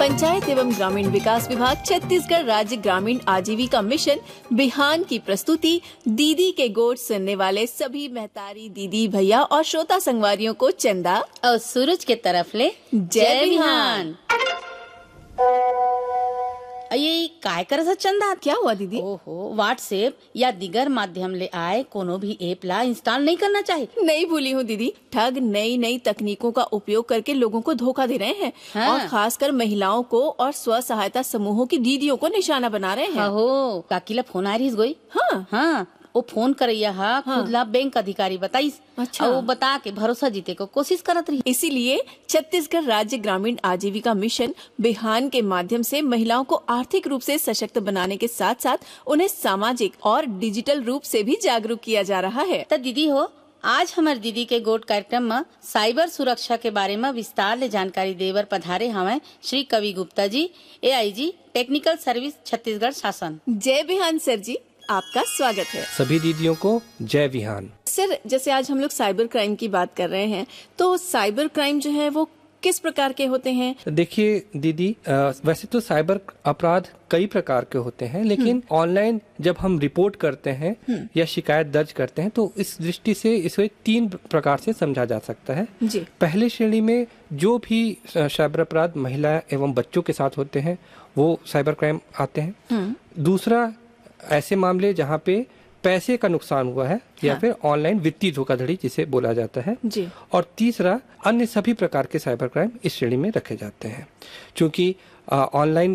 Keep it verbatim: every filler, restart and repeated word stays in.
पंचायत एवं ग्रामीण विकास विभाग छत्तीसगढ़ राज्य ग्रामीण आजीविका मिशन बिहान की प्रस्तुति दीदी के गोठ सुनने वाले सभी महतारी दीदी भैया और श्रोता संगवारियों को चंदा और सूरज के तरफ ले जय बिहान। ये काय करत चंदा? क्या हुआ दीदी? ओहो, व्हाट्सएप या दिगर माध्यम ले आए कोनो भी ऐप ला इंस्टॉल नहीं करना चाहिए। नहीं भूली हूँ दीदी, ठग नई नई तकनीकों का उपयोग करके लोगों को धोखा दे रहे हैं। हाँ। और खासकर महिलाओं को और स्व सहायता समूहों की दीदियों को निशाना बना रहे हैं। हो काकीला फोन आ रही गई। हाँ हाँ वो फोन करैया हा हाँ। खुद ला बैंक अधिकारी बताइस। अच्छा। वो बता के भरोसा जीते को कोशिश करत रही। इसीलिए छत्तीसगढ़ राज्य ग्रामीण आजीविका मिशन बिहान के माध्यम से महिलाओं को आर्थिक रूप से सशक्त बनाने के साथ साथ उन्हें सामाजिक और डिजिटल रूप से भी जागरूक किया जा रहा है। तो दीदी हो, आज हमारे दीदी के गोट कार्यक्रम में साइबर सुरक्षा के बारे में विस्तार ले जानकारी देवर पधारे हमें श्री कवि गुप्ता जी, ए आई जी टेक्निकल सर्विस छत्तीसगढ़ शासन। जय बिहान सर जी, आपका स्वागत है। सभी दीदियों को जय विहान। सर, जैसे आज हम लोग साइबर क्राइम की बात कर रहे हैं, तो साइबर क्राइम जो है वो किस प्रकार के होते हैं? देखिए दीदी, वैसे तो साइबर अपराध कई प्रकार के होते हैं, लेकिन ऑनलाइन जब हम रिपोर्ट करते हैं या शिकायत दर्ज करते हैं तो इस दृष्टि से इसे तीन प्रकार से समझा जा सकता है जी। पहले श्रेणी में जो भी साइबर अपराध महिला एवं बच्चों के साथ होते हैं वो साइबर क्राइम आते हैं। दूसरा, ऐसे मामले जहाँ पे पैसे का नुकसान हुआ है या हाँ। फिर ऑनलाइन वित्तीय धोखाधड़ी जिसे बोला जाता है जी। और तीसरा, अन्य सभी प्रकार के साइबर क्राइम इस श्रेणी में रखे जाते हैं। क्योंकि ऑनलाइन